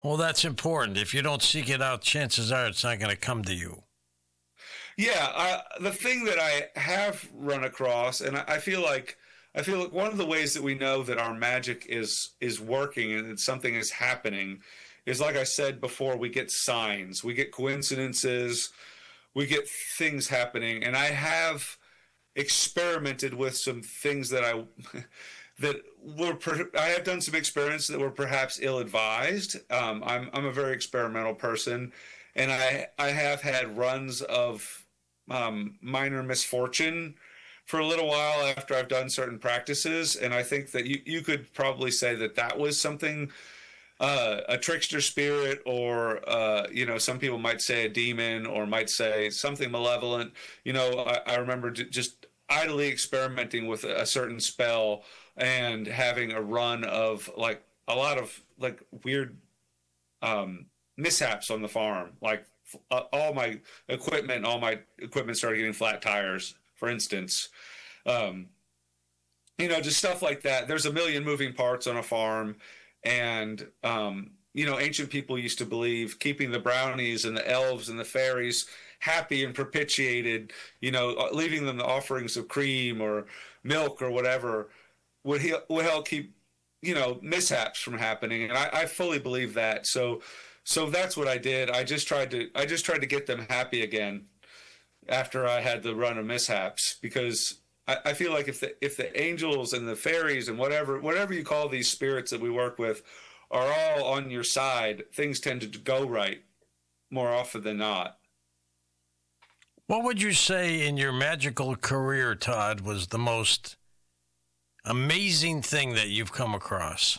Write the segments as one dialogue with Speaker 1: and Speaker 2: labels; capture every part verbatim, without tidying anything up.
Speaker 1: Well, that's important. If you don't seek it out, chances are it's not going to come to you.
Speaker 2: Yeah, I, the thing that I have run across, and I, I feel like I feel like one of the ways that we know that our magic is is working and that something is happening is, like I said before, we get signs, we get coincidences, we get things happening, and I have experimented with some things that I that were per, I have done some experiments that were perhaps ill-advised. Um, I'm I'm a very experimental person, and I I have had runs of um, minor misfortune for a little while after I've done certain practices, and I think that you you could probably say that that was something, uh, a trickster spirit, or uh, you know, some people might say a demon, or might say something malevolent. You know, I, I remember just idly experimenting with a certain spell and having a run of like a lot of like weird um, mishaps on the farm. Like uh, all my equipment, all my equipment started getting flat tires, for instance. Um, you know, just stuff like that. There's a million moving parts on a farm, and um, you know, ancient people used to believe keeping the brownies and the elves and the fairies happy and propitiated, you know, uh, leaving them the offerings of cream or milk or whatever would he would help keep, you know, mishaps from happening, and I, I fully believe that. So, so that's what I did. I just tried to I just tried to get them happy again after I had the run of mishaps, because I, I feel like if the if the angels and the fairies and whatever whatever you call these spirits that we work with are all on your side, things tend to go right more often than not.
Speaker 1: What would you say in your magical career, Todd, was the most amazing thing that you've come across?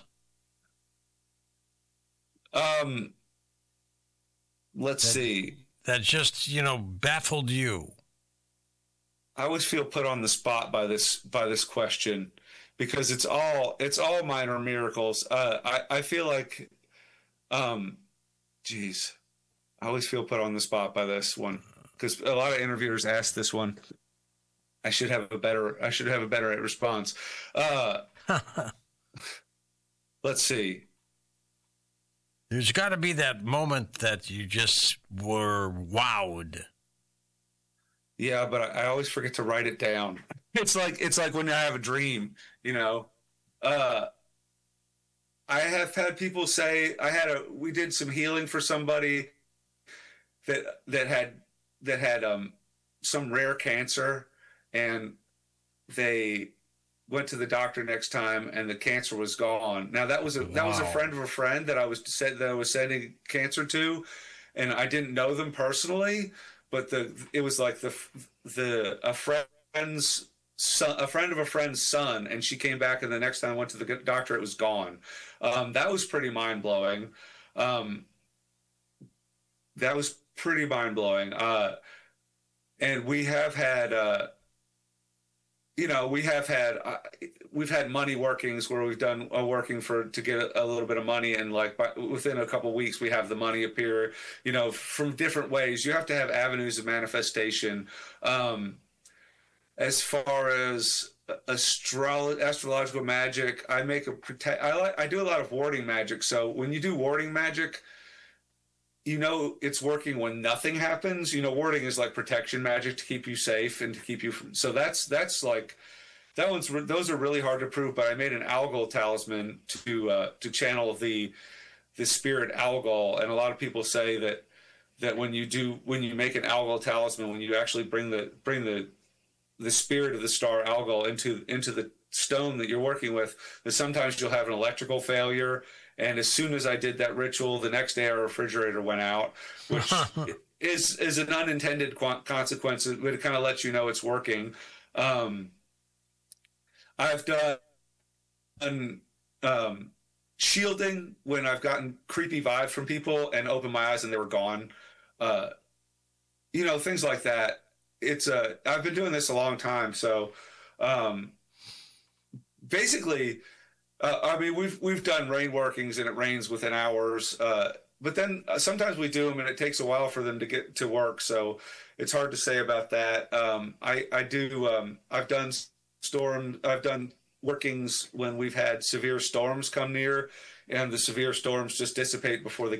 Speaker 2: Um, let's
Speaker 1: That
Speaker 2: see.
Speaker 1: that just, you know, baffled you?
Speaker 2: I always feel put on the spot by this by this question because it's all it's all minor miracles. Uh, I I feel like, um, geez, I always feel put on the spot by this one because a lot of interviewers ask this one. I should have a better I should have a better response. Uh, let's see.
Speaker 1: There's got to be that moment that you just were wowed.
Speaker 2: Yeah, but I, I always forget to write it down. It's like it's like when I have a dream, you know. Uh, I have had people say I had a we did some healing for somebody that that had that had um some rare cancer, and they went to the doctor next time and the cancer was gone. Now that was a that was a
Speaker 1: Wow.
Speaker 2: friend of a friend that I was said that I was sending cancer to, and I didn't know them personally, but the it was like the the a friend's son, a friend of a friend's son, and she came back, and the next time I went to the doctor, it was gone. Um, that was pretty mind blowing. Um, that was pretty mind blowing. Uh, and we have had. Uh, you know, we have had uh, we've had money workings where we've done a working for to get a, a little bit of money, and like by, within a couple of weeks we have the money appear. You know, from different ways. You have to have avenues of manifestation. Um, as far as astro- astrological magic, I make a protect. I like I do a lot of warding magic. So when you do warding magic, you know it's working when nothing happens. You know, warding is like protection magic to keep you safe and to keep you from. So that's that's like that one's those are really hard to prove. But I made an algal talisman to uh, to channel the the spirit algal, and a lot of people say that that when you do when you make an algal talisman, when you actually bring the bring the the spirit of the star algal into into the stone that you're working with, that sometimes you'll have an electrical failure. And as soon as I did that ritual, the next day our refrigerator went out, which is is an unintended consequence, but it kind of lets you know it's working. Um, I've done um, shielding when I've gotten creepy vibes from people and opened my eyes and they were gone. Uh, you know, things like that. It's uh, I've been doing this a long time, so um, basically. Uh, I mean, we've we've done rain workings and it rains within hours. Uh, but then uh, sometimes we do them and it takes a while for them to get to work. So it's hard to say about that. Um, I I do. Um, I've done storm. I've done workings when we've had severe storms come near, and the severe storms just dissipate before the